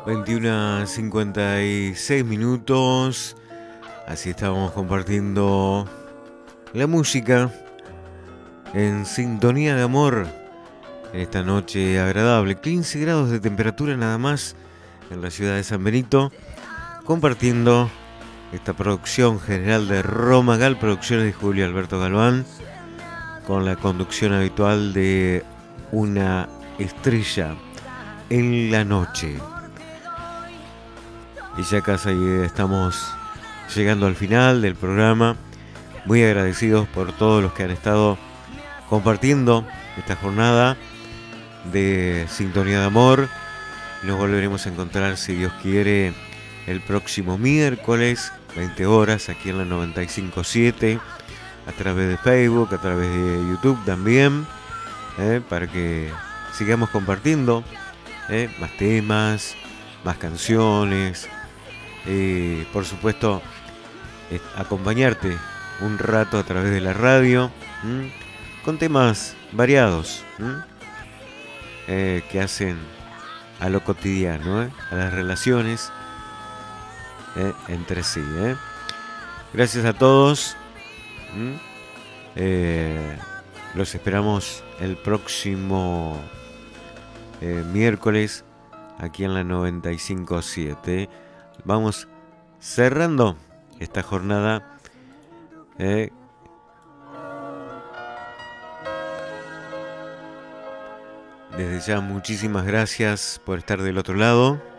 21:56. Así estábamos compartiendo la música en sintonía de amor en esta noche agradable. 15 grados de temperatura nada más en la ciudad de San Benito. Compartiendo esta producción general de Roma Gal, producciones de Julio Alberto Galván, con la conducción habitual de una estrella en la noche. Y ya casi estamos llegando al final del programa. Muy agradecidos por todos los que han estado compartiendo esta jornada de Sintonía de Amor. Nos volveremos a encontrar, si Dios quiere, el próximo miércoles, 20 horas, aquí en la 95.7, a través de Facebook, a través de YouTube también, para que sigamos compartiendo más temas, más canciones. Por supuesto, acompañarte un rato a través de la radio, con temas variados, que hacen a lo cotidiano, a las relaciones entre sí. Gracias a todos. Los esperamos el próximo miércoles aquí en la 95.7. Vamos cerrando esta jornada desde ya muchísimas gracias por estar del otro lado.